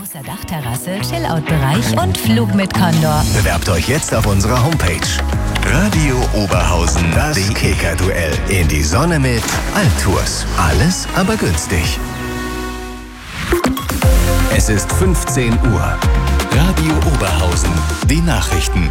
Außer Dachterrasse, Chillout-Bereich und Flug mit Condor. Bewerbt euch jetzt auf unserer Homepage. Radio Oberhausen, das Kicker-Duell. In die Sonne mit Altours. Alles aber günstig. Es ist 15 Uhr. Radio Oberhausen, die Nachrichten.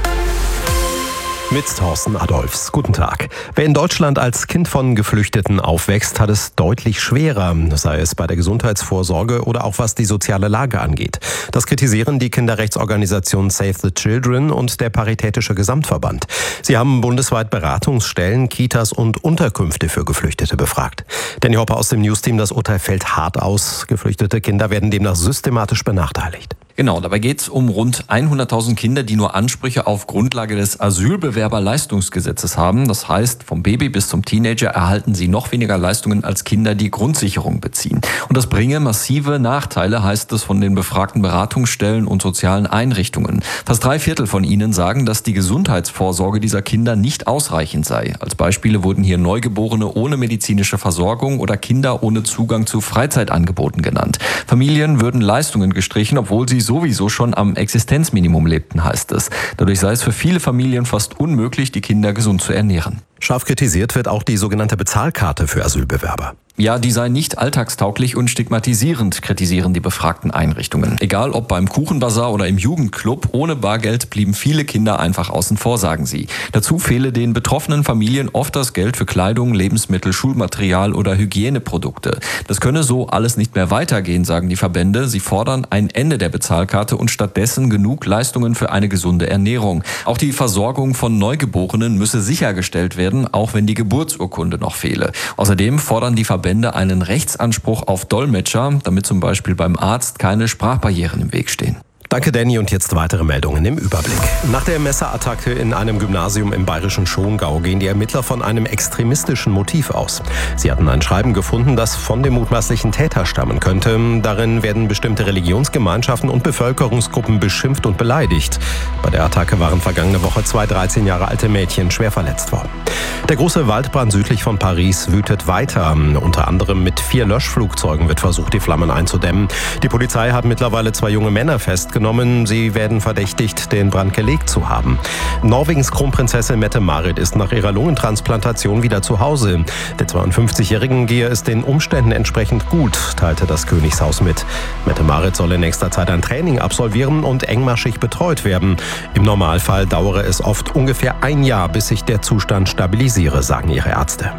Mit Thorsten Adolphs. Guten Tag. Wer in Deutschland als Kind von Geflüchteten aufwächst, hat es deutlich schwerer, sei es bei der Gesundheitsvorsorge oder auch was die soziale Lage angeht. Das kritisieren die Kinderrechtsorganisation Save the Children und der Paritätische Gesamtverband. Sie haben bundesweit Beratungsstellen, Kitas und Unterkünfte für Geflüchtete befragt. Danny Hopper aus dem Newsteam, das Urteil fällt hart aus. Geflüchtete Kinder werden demnach systematisch benachteiligt. Genau, dabei geht es um rund 100.000 Kinder, die nur Ansprüche auf Grundlage des Asylbewerberleistungsgesetzes haben. Das heißt, vom Baby bis zum Teenager erhalten sie noch weniger Leistungen als Kinder, die Grundsicherung beziehen. Und das bringe massive Nachteile, heißt es von den befragten Beratungsstellen und sozialen Einrichtungen. Fast 3/4 von ihnen sagen, dass die Gesundheitsvorsorge dieser Kinder nicht ausreichend sei. Als Beispiele wurden hier Neugeborene ohne medizinische Versorgung oder Kinder ohne Zugang zu Freizeitangeboten genannt. Familien würden Leistungen gestrichen, obwohl sie sowieso schon am Existenzminimum lebten, heißt es. Dadurch sei es für viele Familien fast unmöglich, die Kinder gesund zu ernähren. Scharf kritisiert wird auch die sogenannte Bezahlkarte für Asylbewerber. Ja, die sei nicht alltagstauglich und stigmatisierend, kritisieren die befragten Einrichtungen. Egal ob beim Kuchenbazar oder im Jugendclub, ohne Bargeld blieben viele Kinder einfach außen vor, sagen sie. Dazu fehle den betroffenen Familien oft das Geld für Kleidung, Lebensmittel, Schulmaterial oder Hygieneprodukte. Das könne so alles nicht mehr weitergehen, sagen die Verbände. Sie fordern ein Ende der Bezahlkarte und stattdessen genug Leistungen für eine gesunde Ernährung. Auch die Versorgung von Neugeborenen müsse sichergestellt werden, auch wenn die Geburtsurkunde noch fehle. Außerdem fordern die Verbände einen Rechtsanspruch auf Dolmetscher, damit zum Beispiel beim Arzt keine Sprachbarrieren im Weg stehen. Danke, Danny. Und jetzt weitere Meldungen im Überblick. Nach der Messerattacke in einem Gymnasium im bayerischen Schongau gehen die Ermittler von einem extremistischen Motiv aus. Sie hatten ein Schreiben gefunden, das von dem mutmaßlichen Täter stammen könnte. Darin werden bestimmte Religionsgemeinschaften und Bevölkerungsgruppen beschimpft und beleidigt. Bei der Attacke waren vergangene Woche 2 13 Jahre alte Mädchen schwer verletzt worden. Der große Waldbrand südlich von Paris wütet weiter. Unter anderem mit 4 Löschflugzeugen wird versucht, die Flammen einzudämmen. Die Polizei hat mittlerweile 2 junge Männer festgenommen. Sie werden verdächtigt, den Brand gelegt zu haben. Norwegens Kronprinzessin Mette-Marit ist nach ihrer Lungentransplantation wieder zu Hause. Der 52-Jährigen gehe es den Umständen entsprechend gut, teilte das Königshaus mit. Mette-Marit soll in nächster Zeit ein Training absolvieren und engmaschig betreut werden. Im Normalfall dauere es oft ungefähr 1 Jahr, bis sich der Zustand stabilisiere, sagen ihre Ärzte.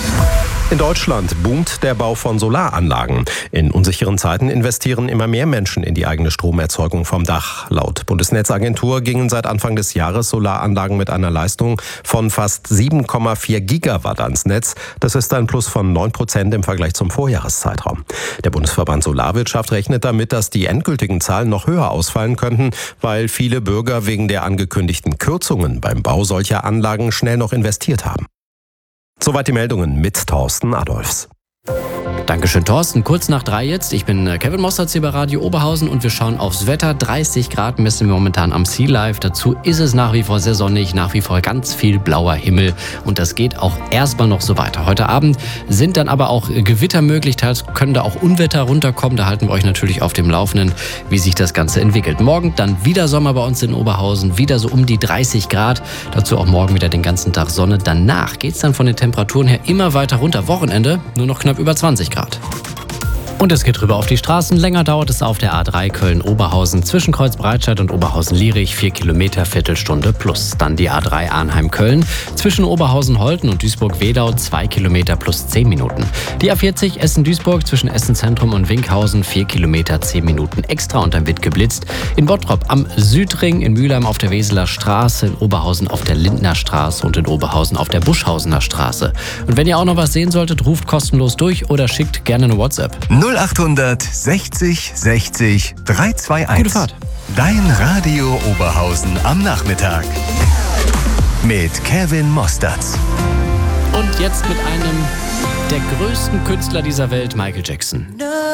In Deutschland boomt der Bau von Solaranlagen. In unsicheren Zeiten investieren immer mehr Menschen in die eigene Stromerzeugung vom Dach. Laut Bundesnetzagentur gingen seit Anfang des Jahres Solaranlagen mit einer Leistung von fast 7,4 Gigawatt ans Netz. Das ist ein Plus von 9% im Vergleich zum Vorjahreszeitraum. Der Bundesverband Solarwirtschaft rechnet damit, dass die endgültigen Zahlen noch höher ausfallen könnten, weil viele Bürger wegen der angekündigten Kürzungen beim Bau solcher Anlagen schnell noch investiert haben. Soweit die Meldungen mit Thorsten Adolphs. Dankeschön, Thorsten. Kurz nach 3 jetzt. Ich bin Kevin Mosterz hier bei Radio Oberhausen und wir schauen aufs Wetter. 30 Grad messen wir momentan am Sea Life. Dazu ist es nach wie vor sehr sonnig, nach wie vor ganz viel blauer Himmel. Und das geht auch erstmal noch so weiter. Heute Abend sind dann aber auch Gewitter möglich. Teils können da auch Unwetter runterkommen. Da halten wir euch natürlich auf dem Laufenden, wie sich das Ganze entwickelt. Morgen dann wieder Sommer bei uns in Oberhausen. Wieder so um die 30 Grad. Dazu auch morgen wieder den ganzen Tag Sonne. Danach geht es dann von den Temperaturen her immer weiter runter. Wochenende nur noch knapp über 20 Grad. Und es geht rüber auf die Straßen. Länger dauert es auf der A3 Köln-Oberhausen zwischen Kreuzbreitscheid und Oberhausen-Lierich 4 Kilometer, Viertelstunde plus. Dann die A3 Arnheim-Köln zwischen Oberhausen-Holten und Duisburg-Wedau 2 Kilometer plus 10 Minuten. Die A40 Essen-Duisburg zwischen Essen-Zentrum und Winkhausen 4 Kilometer 10 Minuten extra und dann wird geblitzt. In Bottrop am Südring, in Mülheim auf der Weseler Straße, in Oberhausen auf der Lindner Straße und in Oberhausen auf der Buschhausener Straße. Und wenn ihr auch noch was sehen solltet, ruft kostenlos durch oder schickt gerne eine WhatsApp. 0800 60 60 321. Gute Fahrt. Dein Radio Oberhausen am Nachmittag. Mit Kevin Mosterz. Und jetzt mit einem der größten Künstler dieser Welt, Michael Jackson.